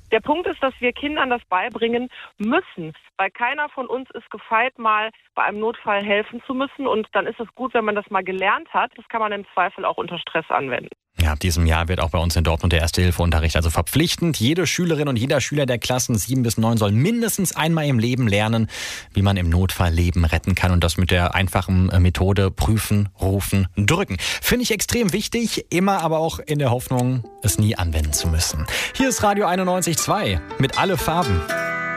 Der Punkt ist, dass wir Kindern das beibringen müssen, weil keiner von uns ist gefeit, mal bei einem Notfall helfen zu müssen. Und dann ist es gut, wenn man das mal gelernt hat. Das kann man im Zweifel auch unter Stress anwenden. Ja, ab diesem Jahr wird auch bei uns in Dortmund der Erste-Hilfe-Unterricht also verpflichtend. Jede Schülerin und jeder Schüler der Klassen 7 bis 9 soll mindestens einmal im Leben lernen, wie man im Notfall Leben retten kann. Und das mit der einfachen Methode prüfen, rufen, drücken. Finde ich extrem wichtig, immer aber auch in der Hoffnung, es nie anwenden zu müssen. Hier ist Radio 91.2 mit Alle Farben.